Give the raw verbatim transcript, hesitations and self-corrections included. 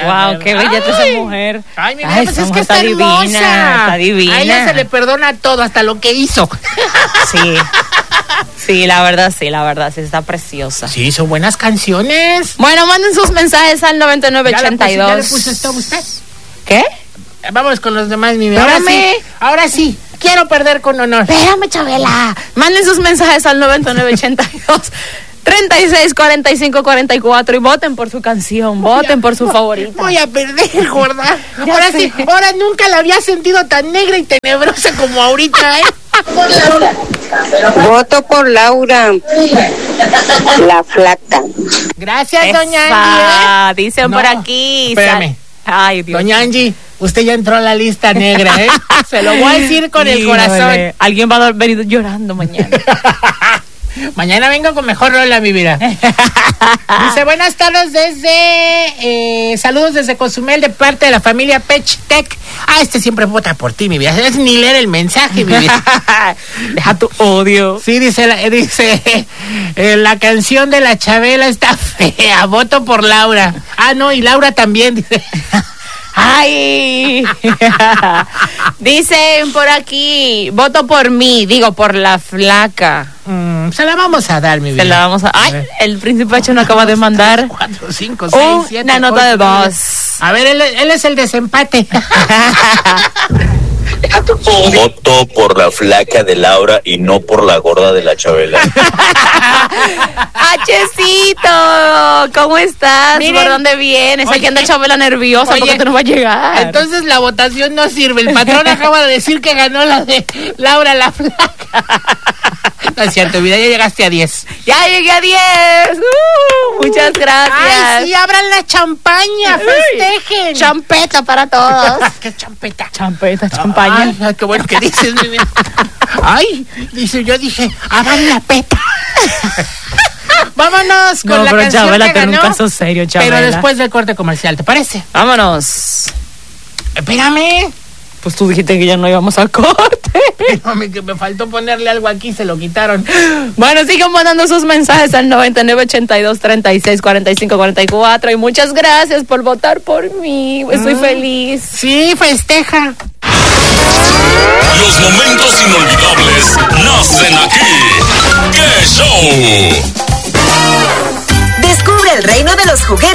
Wow, qué bella esa mujer. Ay, mi vida, pues es que está divina, hermosa. está divina. A ella se le perdona todo, hasta lo que hizo. Sí. Sí, la verdad, sí, la verdad, sí, está preciosa. Sí, son buenas canciones. Bueno, manden sus mensajes al noventa y nueve ochenta y dos. ¿Ya le puso stop usted? ¿Qué? Vamos con los demás, mi vida. Ahora sí, ahora sí, quiero perder con honor. Espérame, Chabela. Manden sus mensajes al noventa y nueve ochenta y dos. treinta y seis, cuarenta y cinco, cuarenta y cuatro y voten por su canción, voy voten a, por su favorita. Voy a perder, gorda. Ahora sí, ahora nunca la había sentido tan negra y tenebrosa como ahorita, ¿eh? Por Laura. Voto por Laura, la flaca. Gracias, Esa, doña Angie. ¿eh? Dicen no, por aquí. Espérame. Ay, Dios. Doña Angie, usted ya entró a la lista negra, ¿eh? Se lo voy a decir con el corazón. Alguien va a venir llorando mañana. Mañana vengo con mejor rola, mi vida. Dice, buenas tardes desde... Eh, saludos desde Cozumel de parte de la familia Pechtec. Ah, este siempre vota por ti, mi vida. Es ni leer el mensaje, mi vida. Deja tu odio. Sí, dice, la, dice eh, la canción de la Chabela está fea. Voto por Laura. Ah, no, y Laura también, dice... ¡Ay! Dicen por aquí, voto por mí, digo, por la flaca. Mm, se la vamos a dar, mi vida. Se la vamos a... ¡Ay! A el príncipe Hacho nos acaba de mandar cuatro, cinco, seis, siete, una nota ocho, de voz. A ver, él, él es el desempate. Voto por la flaca de Laura y no por la gorda de la Chabela. Hachecito, ¿cómo estás? Miren, ¿por dónde vienes? Aquí anda Chabela nerviosa oye, porque tú no vas a llegar. Entonces la votación no sirve. El patrón acaba de decir que ganó la de Laura la flaca. No es cierto, vida, ya llegaste a diez. Ya llegué a diez. Uh, muchas gracias. Ay, sí, abran la champaña, festejen. Champeta para todos. ¿Qué champeta? Champeta, champaña. Ay, ay, qué bueno que dices, mi vida. Ay, dice, yo dije, abran la peta. Vámonos con no, la pero canción Chabela, que ten ganó, un caso serio, Chabela. Pero después del corte comercial, ¿te parece? Vámonos. Espérame. Pues tú dijiste que ya no íbamos al corte. Espérame, que me faltó ponerle algo aquí, se lo quitaron. Bueno, sigan mandando sus mensajes al noventa y nueve ochenta y dos, treinta y seis, cuarenta y cinco, cuarenta y cuatro. Y muchas gracias por votar por mí. Estoy mm. feliz. Sí, festeja. Los momentos inolvidables nacen aquí. ¡Qué show! Descubre el reino de los juguetes